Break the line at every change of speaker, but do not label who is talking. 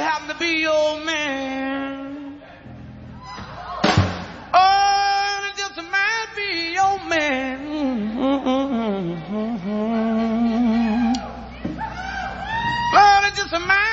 happen to be your man. Oh, it just might be your man. Lord, it just might